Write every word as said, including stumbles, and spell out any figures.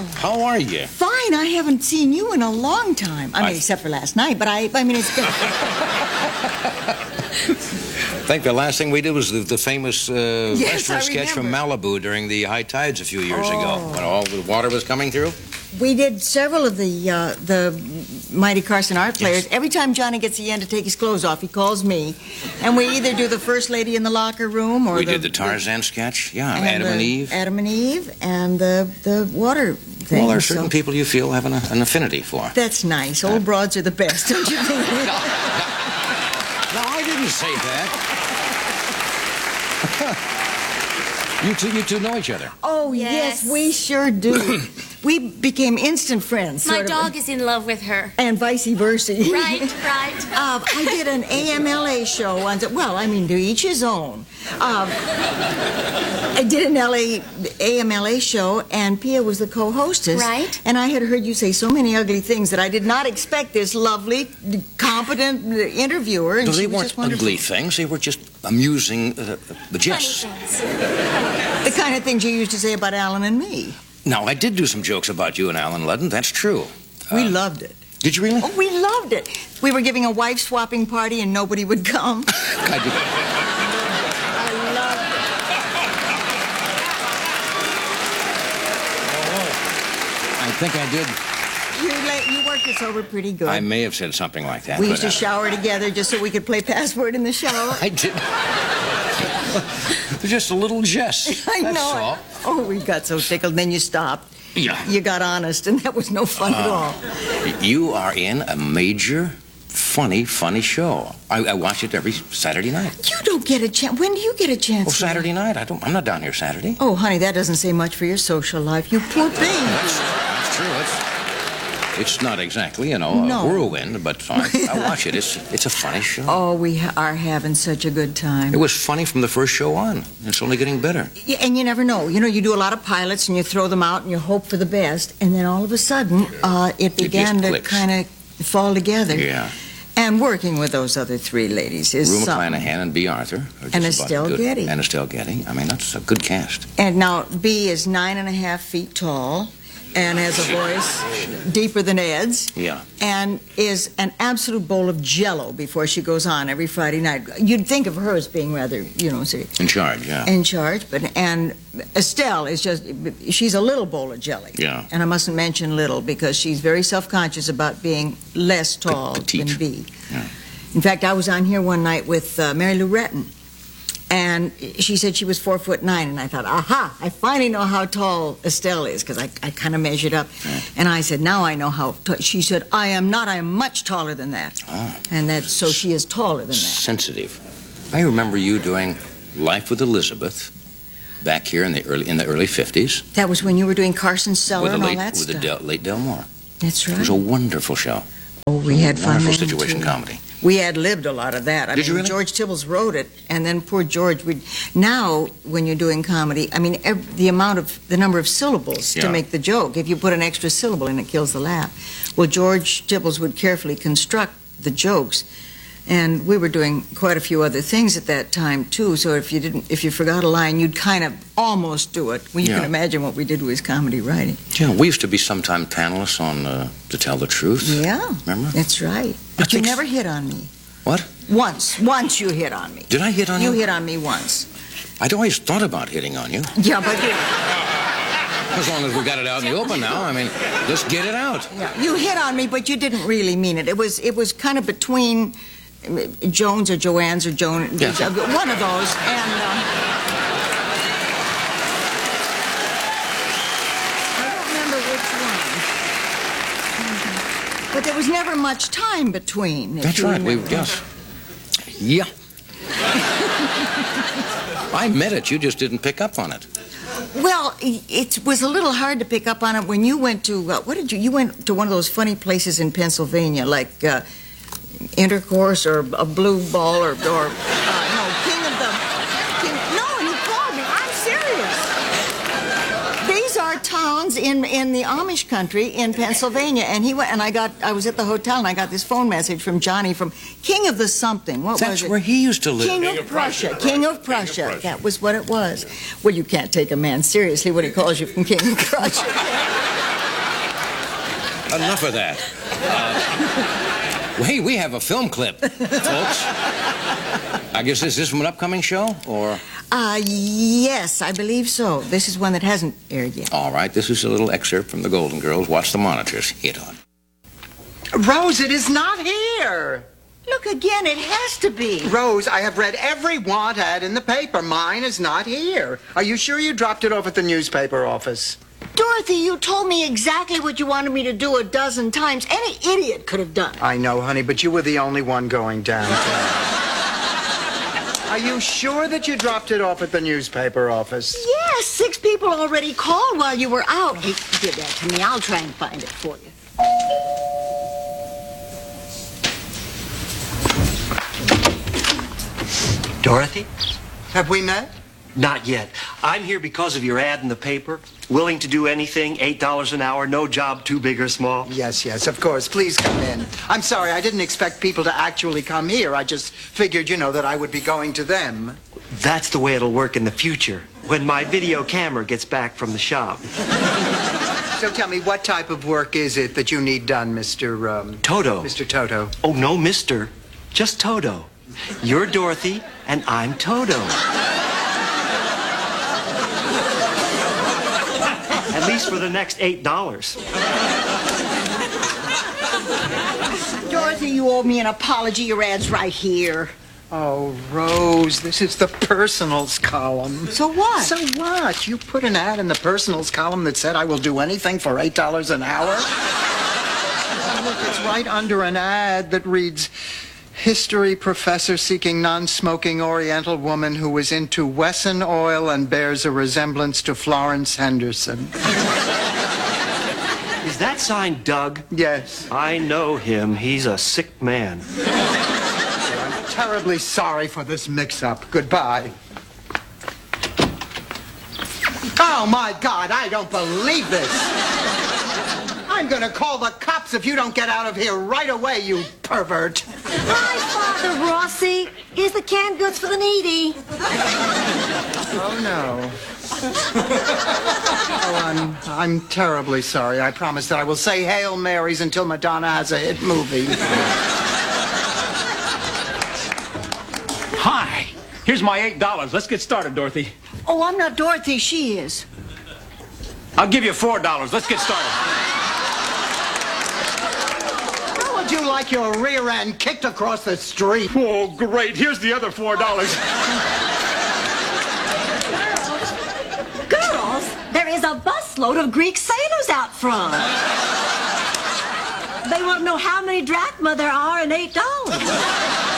Oh. How are you? Fine. I haven't seen you in a long time. I mean, I... except for last night, but I, I mean, it's been... I think the last thing we did was the, the famous uh, yes, restaurant sketch from Malibu during the high tides a few years oh. ago, when all the water was coming through. We did several of the uh, the Mighty Carson art players. Yes. Every time Johnny gets the end to take his clothes off, he calls me, and we either do the First Lady in the Locker Room, or we the, did the Tarzan the, sketch. Yeah, and Adam the, and Eve. Adam and Eve, and the the water thing. Well, there are certain so. people you feel have an, an affinity for. That's nice. Old broads are the best, don't you think? no, no, I didn't say that. You two, you two know each other. Oh, yes, yes we sure do. We became instant friends. My sort dog of. is in love with her. And vice versa. Right, right. Uh, I did an A M L A show once. Well, I mean, to each his own. Uh, I did an L A A M L A show, and Pia was the co-hostess. Right. And I had heard you say so many ugly things that I did not expect this lovely, competent interviewer. And no, she they was weren't just wonderful. ugly things. They were just amusing uh, the jests. The kind of things you used to say about Alan and me. Now, I did do some jokes about you and Alan Ludden. That's true. We uh, loved it. Did you really? Oh, we loved it. We were giving a wife-swapping party, and nobody would come. I did. I loved it. I think I did. You, let, you worked us over pretty good. I may have said something like that. We but, used to uh, shower together just so we could play password in the shower. I did. Just a little jest. I That's know. all. Oh, we got so tickled. Then you stopped. Yeah. You got honest, and that was no fun uh, at all. You are in a major, funny, funny show. I, I watch it every Saturday night. You don't get a chance. When do you get a chance? Oh, Saturday night. I don't. I'm not down here Saturday. Oh, honey, that doesn't say much for your social life. You poor thing. That's, that's true. It's, it's not exactly, you know, no. a whirlwind, but fine. I watch it. It's it's a funny show. Oh, we ha are having such a good time. It was funny from the first show on. It's only getting better. Yeah, and you never know. You know, you do a lot of pilots, and you throw them out, and you hope for the best, and then all of a sudden, uh, it began it to clicks. kind of fall together. Yeah. And working with those other three ladies is Ruma something. Clanahan and B. Arthur. Are just And about Estelle good. Getty. And Estelle Getty. I mean, that's a good cast. And now, B is nine and a half feet tall and has a voice deeper than Ed's. Yeah. And is an absolute bowl of Jell-O before she goes on every Friday night. You'd think of her as being rather, you know, say, In charge, yeah. in charge, but and Estelle is just, she's a little bowl of jelly. Yeah. And I mustn't mention little because she's very self-conscious about being less tall Petite. than B. Yeah. In fact, I was on here one night with uh, Mary Lou Retton, and she said she was four foot nine, and I thought, aha, I finally know how tall Estelle is, because I, I kind of measured up. Right. And I said, now I know how tall. She said, I am not, I am much taller than that. Oh. And that, so she is taller than that. Sensitive. I remember you doing Life with Elizabeth back here in the early in the early fifties. That was when you were doing Carson Cellar With the and all late, that with stuff. the Del, late Delmore. That's right. It was a wonderful show. Oh, we had fun Wonderful then, situation too. comedy. We ad-libbed a lot of that. I Did mean, you really? George Tibbles wrote it, and then poor George would... Now, when you're doing comedy, I mean, ev the amount of, the number of syllables Yeah. to make the joke, if you put an extra syllable in, it kills the laugh. Well, George Tibbles would carefully construct the jokes, and we were doing quite a few other things at that time, too, so if you didn't, if you forgot a line, you'd kind of almost do it. Well, you Yeah. can imagine what we did with his comedy writing. Yeah, we used to be sometime panelists on uh, To Tell the Truth. Yeah. Remember? That's right. But you think never s- hit on me. What? Once. Once you hit on me. Did I hit on you? You hit on me once. I'd always thought about hitting on you. Yeah, but you, As long as we got it out in the open now. I mean, let's get it out. yeah, you hit on me, but you didn't really mean it. It was it was kind of between uh, Jones or Joanne's or Joan, Yeah. one of those, and. Um, I don't remember which one. But there was never much time between. if That's you right. We, remember. yes. Yeah. I met it. You just didn't pick up on it. Well, it was a little hard to pick up on it when you went to, uh, what did you, you went to one of those funny places in Pennsylvania, like uh, Intercourse or a Blue Ball or, or uh, no, King of the, King, no, and he called me, I'm serious. These are towns in, in the Amish country in Pennsylvania, and he went, and I got, I was at the hotel, and I got this phone message from Johnny from King of the something, what That's was it? where he used to live. King, King of of Prussia. Prussia, King right. of Prussia. King of Prussia. That was what it was. Well, you can't take a man seriously when he calls you from King of Prussia. enough of that. Uh, well, hey, we have a film clip, folks. I guess is this from an upcoming show, or? Uh, yes, I believe so. This is one that hasn't aired yet. All right, this is a little excerpt from The Golden Girls. Watch the monitors. Hit on. Rose, it is not here. Look again, it has to be. Rose, I have read every want ad in the paper. Mine is not here. Are you sure you dropped it off at the newspaper office? Dorothy, you told me exactly what you wanted me to do a dozen times. Any idiot could have done it. I know, honey, but you were the only one going downtown. Are you sure that you dropped it off at the newspaper office? Yes, six people already called while you were out. Hey, give that to me. I'll try and find it for you. Dorothy? Have we met? Not yet. I'm here because of your ad in the paper. Willing to do anything, eight dollars an hour, no job too big or small. Yes, yes, of course. Please come in. I'm sorry, I didn't expect people to actually come here. I just figured, you know, that I would be going to them. That's the way it'll work in the future, when my video camera gets back from the shop. So tell me, what type of work is it that you need done, Mister Um, Toto. Mister Toto? Oh, no, mister. Just Toto. You're Dorothy, and I'm Toto. At least for the next eight dollars. Dorothy, you owe me an apology. Your ad's right here. Oh, Rose, this is the personals column. So what? So what? You put an ad in the personals column that said I will do anything for eight dollars an hour? Oh, look, it's right under an ad that reads, history professor seeking non-smoking Oriental woman who was into Wesson oil and bears a resemblance to Florence Henderson. Is that signed Doug? Yes. I know him. He's a sick man. I'm terribly sorry for this mix-up. Goodbye. Oh, my God, I don't believe this. I'm gonna call the cops if you don't get out of here right away, you pervert. Hi, Father Rossi. Here's the canned goods for the needy. Oh, no. Oh, I'm, I'm terribly sorry. I promise that I will say Hail Marys until Madonna has a hit movie. Hi. Here's my eight dollars. Let's get started, Dorothy. Oh, I'm not Dorothy. She is. I'll give you four dollars. Let's get started. How would you like your rear end kicked across the street? Oh, great. Here's the other four dollars. Girls, there is a busload of Greek sailors out front. They want to know how many drachma there are in eight dollars.